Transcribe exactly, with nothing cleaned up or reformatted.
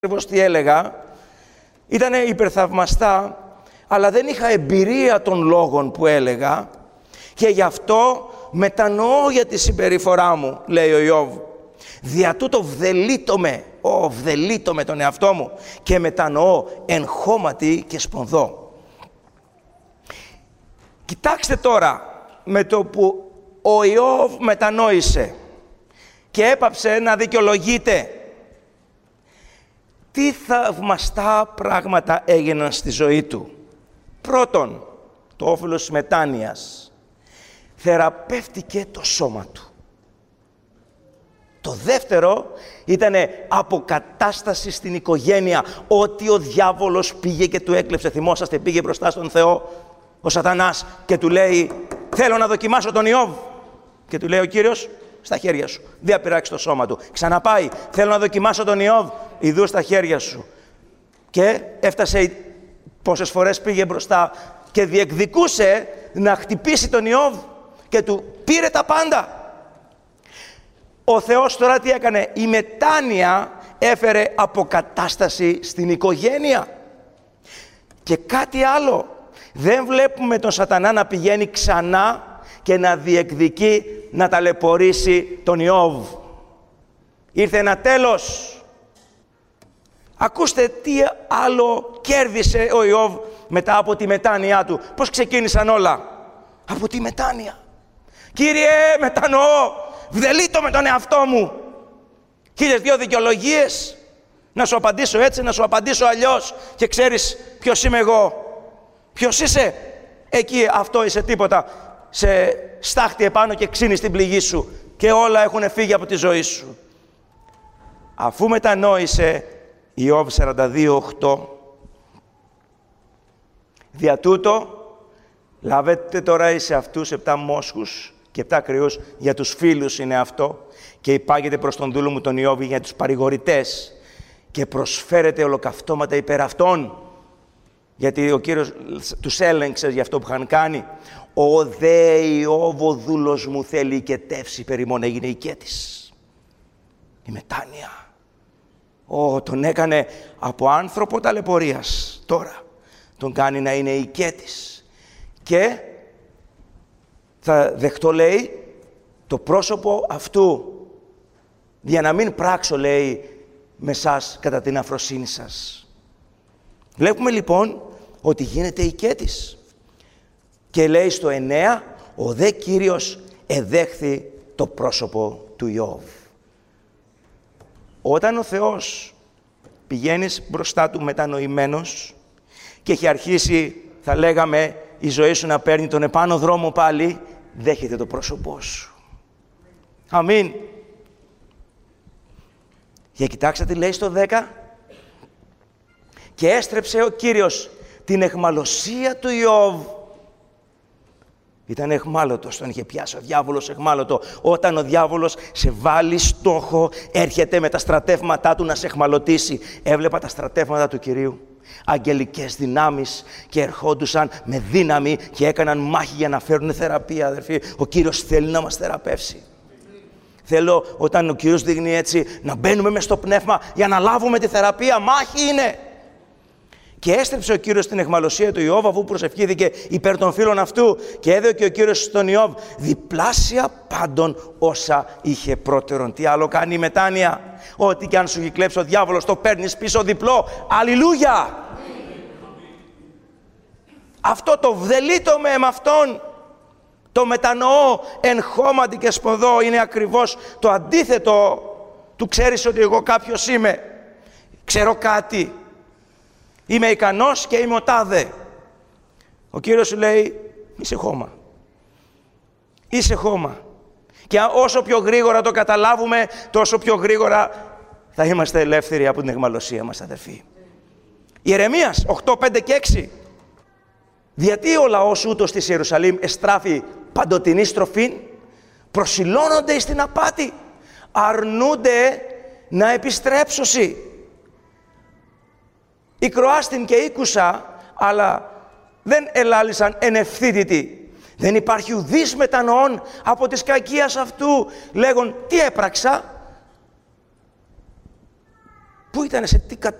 ακριβώς τι έλεγα, ήταν υπερθαυμαστά, αλλά δεν είχα εμπειρία των λόγων που έλεγα και γι' αυτό μετανοώ για τη συμπεριφορά μου, λέει ο Ιώβ. Δια τούτο βδελίτομαι, ο βδελίτομαι τον εαυτό μου και μετανοώ εν χώματι και σπονδώ. Κοιτάξτε τώρα, με το που ο Ιώβ μετανόησε και έπαψε να δικαιολογείται, τι θαυμαστά πράγματα έγιναν στη ζωή του. Πρώτον, το όφελος της μετάνοιας. Θεραπεύτηκε το σώμα του. Το δεύτερο ήταν αποκατάσταση στην οικογένεια. Ότι ο διάβολος πήγε και του έκλεψε. Θυμόσαστε, πήγε μπροστά στον Θεό ο Σατανάς και του λέει, θέλω να δοκιμάσω τον Ιώβ. Και του λέει ο Κύριος, στα χέρια σου. Διαπειράξει το σώμα του. Ξαναπάει, θέλω να δοκιμάσω τον Ιώβ. Ιδού στα χέρια σου. Και έφτασε, πόσες φορές πήγε μπροστά και διεκδικούσε να χτυπήσει τον Ιώβ και του πήρε τα πάντα. Ο Θεός τώρα τι έκανε? Η μετάνοια έφερε αποκατάσταση στην οικογένεια. Και κάτι άλλο. Δεν βλέπουμε τον Σατανά να πηγαίνει ξανά και να διεκδικεί να ταλαιπωρήσει τον Ιώβ. Ήρθε ένα τέλος. Ακούστε τι άλλο κέρδισε ο Ιώβ μετά από τη μετάνοιά του. Πώς ξεκίνησαν όλα? Από τη μετάνοια. Κύριε, μετανοώ, βδελίτω με τον εαυτό μου. Χίλιες δύο δικαιολογίες. Να σου απαντήσω έτσι, να σου απαντήσω αλλιώς. Και ξέρεις ποιος είμαι εγώ. Ποιος είσαι? Εκεί αυτό είσαι τίποτα. Σε στάχτη επάνω και ξύνει στην πληγή σου. Και όλα έχουν φύγει από τη ζωή σου. Αφού μετανόησε, Ιώβ σαράντα δύο οκτώ, δια τούτο λάβετε τώρα εις αυτούς επτά μόσχους και επτά κρυούς, για τους φίλους είναι αυτό, και υπάγεται προς τον δούλο μου τον Ιώβ για τους παρηγορητές και προσφέρετε ολοκαυτώματα υπέρ αυτών, γιατί ο Κύριος τους έλεγξε για αυτό που είχαν κάνει. Ο δε Ιώβ ο δούλος μου θέλει οικετεύσει περιμόν, έγινε οικέτης. Η μετάνοια. Ω, τον έκανε από άνθρωπο ταλαιπωρίας. Τώρα τον κάνει να είναι οικέτης. Και θα δεχτώ, λέει, το πρόσωπο αυτού, για να μην πράξω, λέει, με σας κατά την αφροσύνη σας. Βλέπουμε λοιπόν ότι γίνεται οικέτης. Και λέει στο εννέα, ο δε Κύριος εδέχθη το πρόσωπο του Ιώβ. Όταν ο Θεός πηγαίνεις μπροστά του μετανοημένος και έχει αρχίσει, θα λέγαμε, η ζωή σου να παίρνει τον επάνω δρόμο πάλι, δέχεται το πρόσωπό σου. Αμήν. Για κοιτάξτε τι λέει στο δέκα. Και έστρεψε ο Κύριος την αιχμαλωσία του Ιώβ. Ήταν αιχμάλωτος, τον είχε πιάσει ο διάβολος αιχμάλωτο. Όταν ο διάβολος σε βάλει στόχο, έρχεται με τα στρατεύματά του να σε αιχμαλωτήσει. Έβλεπα τα στρατεύματα του Κυρίου, αγγελικές δυνάμεις, και ερχόντουσαν με δύναμη και έκαναν μάχη για να φέρουν θεραπεία, αδερφοί. Ο Κύριος θέλει να μας θεραπεύσει. Θέλω όταν ο Κύριος δείχνει έτσι να μπαίνουμε μες στο πνεύμα για να λάβουμε τη θεραπεία. Μάχη είναι. Και έστρεψε ο Κύριος την αιχμαλωσία του Ιώβ, αφού προσευχήθηκε υπέρ των φίλων αυτού, και έδωκε ο Κύριος στον Ιώβ διπλάσια πάντων όσα είχε πρώτερον. Τι άλλο κάνει η μετάνοια? Ό,τι και αν σου έχει κλέψει ο διάβολος, το παίρνεις πίσω διπλό. Αλληλούια! Αυτό το βδελίτομαι με αυτόν, το μετανοώ εν χώματι και σπονδώ, είναι ακριβώς το αντίθετο του ξέρεις ότι εγώ κάποιος είμαι. Ξέρω κάτι. Είμαι ικανός και είμαι ο τάδε. Ο Κύριος σου λέει, είσαι χώμα. Είσαι χώμα. Και όσο πιο γρήγορα το καταλάβουμε, τόσο πιο γρήγορα θα είμαστε ελεύθεροι από την αιχμαλωσία μας, αδερφοί. Ιερεμίας οκτώ, πέντε και έξι. Γιατί ο λαός ούτως της Ιερουσαλήμ εστράφει παντοτινή στροφή, προσιλώνονται στην απάτη, αρνούνται να επιστρέψωσι. Ικροάστην και ήκουσα, αλλά δεν ελάλησαν εν ευθύτητη. Δεν υπάρχει ουδής μετανοών από της κακίας αυτού. Λέγον, τι έπραξα? Πού ήταν, σε τι